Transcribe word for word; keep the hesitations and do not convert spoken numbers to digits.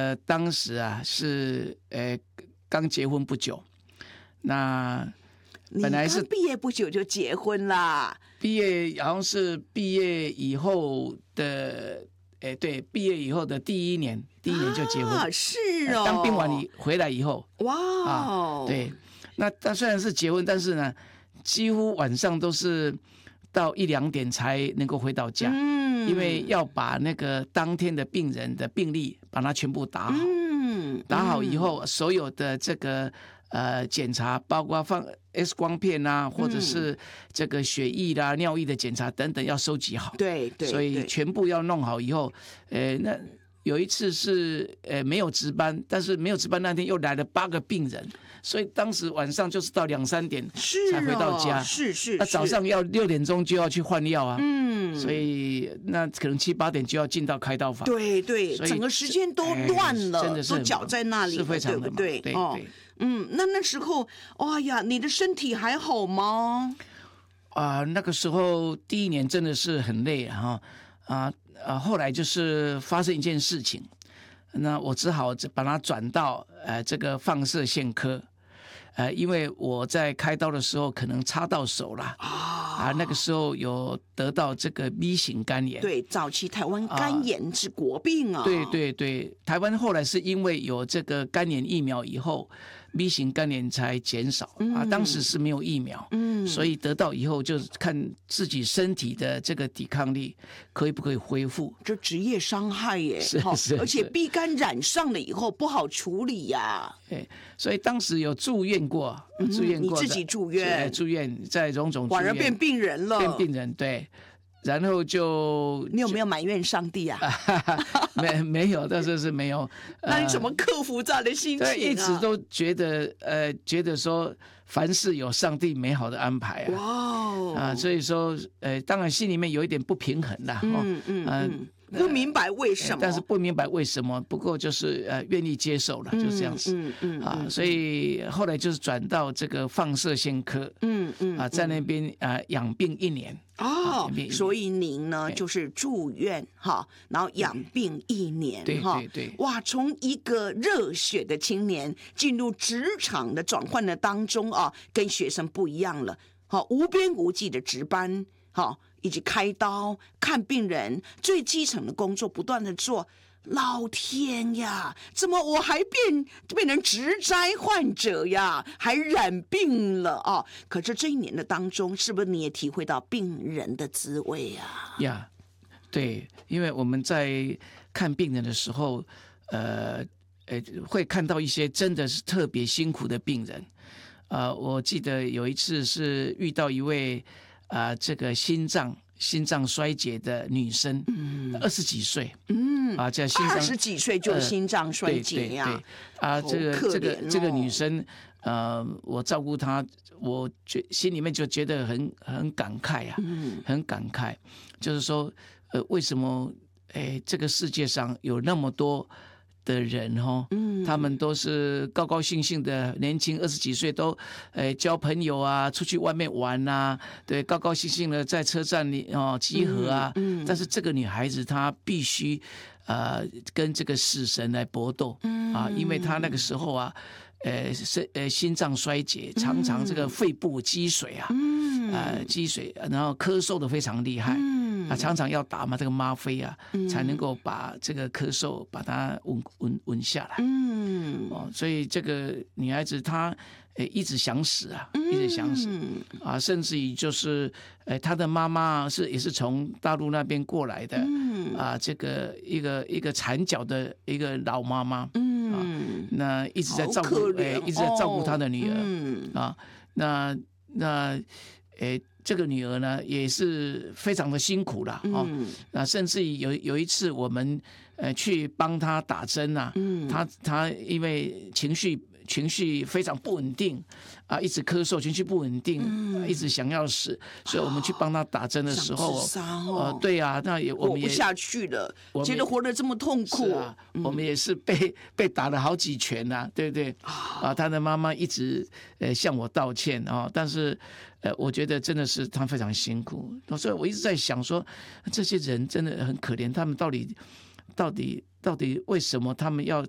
个当时啊是呃刚结婚不久，那本来是你刚毕业不久就结婚啦， 毕业好像是毕业以后的，哎，对，毕业以后的第一年，第一年就结婚， 啊、是哦， 当兵完你回来以后， 哇、 啊，对，那但虽然是结婚，但是呢，几乎晚上都是到一两点才能够回到家， 嗯， 因为要把那个当天的病人的病历把它全部打好， 嗯， 打好以后，所有的这个呃检查，包括放 X 光片啊，或者是这个血液啦、尿液的检查等等，要收集好。 对对， 所以对全部要弄好以后，呃，那有一次是呃没有值班，但是没有值班那天又来了八个病人，所以当时晚上就是到两三点是才回到家。 哦、是是， 那早上要六点钟就要去换药啊， 嗯， 所以那可能七八点就要进到开刀房。 对对，整个时间都乱了， 哎、真的是都搅在那里了， 是非常的对不对？ 对哦， 对嗯，那那时候，哎呀，你的身体还好吗？ 啊、呃，那个时候第一年真的是很累哈啊啊，后来就是发生一件事情，那我只好把它转到呃这个放射线科。呃，因为我在开刀的时候可能插到手了啊，啊，那个时候有得到这个 B 型肝炎。 对，早期台湾肝炎是国病啊。 对对对，台湾后来是因为有这个肝炎疫苗以后 ，B 型肝炎才减少、嗯、啊，当时是没有疫苗，嗯，所以得到以后就看自己身体的这个抵抗力可以不可以恢复。 这职业伤害耶， 是是， 而且 B 肝染上了以后不好处理呀、啊。 对，所以当时有住院过，住院过、 嗯，你自己住院， 住院在荣总住院， 反而变病人了， 变病人，对。然后就你有没有埋怨上帝啊？ 没没有，但是是没有。 那你怎么克服这样的心情啊？ 一直都觉得呃，觉得说凡事有上帝美好的安排啊。 哇哦！ 啊，所以说呃，当然心里面有一点不平衡啦。 嗯嗯嗯。嗯不明白为什么， 但是不明白为什么，不过就是呃愿意接受了，就这样子。 嗯嗯啊，所以后来就是转到这个放射线科， 嗯嗯啊，在那边啊养病一年。 哦，所以您呢就是住院哈，然后养病一年哈，对对对， 哇，从一个热血的青年进入职场的转换的当中啊，跟学生不一样了，好无边无际的值班，好。以及开刀、看病人，最基层的工作不断的做。老天呀，怎么我还变变成职灾患者呀？还染病了啊！可是这一年的当中，是不是你也体会到病人的滋味啊？ 呀，对，因为我们在看病人的时候，呃呃，会看到一些真的是特别辛苦的病人。呃，我记得有一次是遇到一位。啊、呃，这个心脏心脏衰竭的女生，嗯，二十几岁， 嗯， 啊，这心脏二十几岁就心脏衰竭呀、啊， 呃、对, 对, 对啊，这个、 哦、 这个这个女生，呃，我照顾她，我觉心里面就觉得很很感慨啊，嗯，很感慨，就是说，呃，为什么，哎，这个世界上有那么多。的人哈，嗯，他们都是高高兴兴的，年轻二十几岁都，呃，交朋友啊，出去外面玩啊，对，高高兴兴的在车站里哦集合啊，嗯，嗯但是这个女孩子她必须，呃，跟这个死神来搏斗，嗯啊，因为她那个时候啊，呃，心呃心脏衰竭，常常这个肺部积水啊，嗯，呃积水，然后咳嗽的非常厉害，嗯。啊，常常要打嘛这个吗啡啊，嗯、才能够把这个咳嗽把它稳稳稳下来。嗯，哦，所以这个女孩子她呃一直想死啊，一直想死、嗯、啊，甚至于就是呃她的妈妈是也是从大陆那边过来的，嗯、啊，这个一个一个缠脚的一个老妈妈，嗯、啊，那一直在照顾，呃，一直在照顾她的女儿，嗯、啊，那那呃。这个女儿呢也是非常的辛苦了哦，嗯、那甚至于有有一次我们呃去帮她打针啊，嗯、她她因为情绪情绪非常不稳定啊，一直咳嗽，情绪不稳定，嗯、一直想要死，所以我们去帮她打针的时候， 哦、 呃，对啊，那也我们也活不下去了，觉得活得这么痛苦， 啊嗯、我们也是被被打了好几拳呐、啊，对不对？啊，她的妈妈一直呃向我道歉啊，但是。呃，我觉得真的是他非常辛苦，所以我一直在想说，这些人真的很可怜，他们到底、到底、到底为什么他们要